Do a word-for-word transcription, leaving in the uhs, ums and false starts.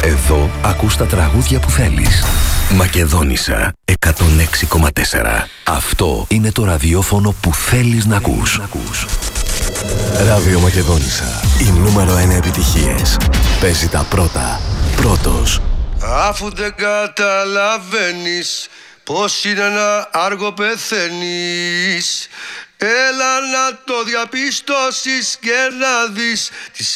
Εδώ ακούς τα τραγούδια που θέλεις. Μακεδόνισσα εκατόν έξι κόμμα τέσσερα. Αυτό είναι το ραδιόφωνο που θέλεις να ακούς. Ράδιο Μακεδόνισσα. Οι νούμερο ένα επιτυχίες. Παίζει τα πρώτα. Πρώτος. Αφού δεν καταλαβαίνεις πως είναι να άργο πεθαίνεις, έλα να το διαπιστώσεις και να δεις τις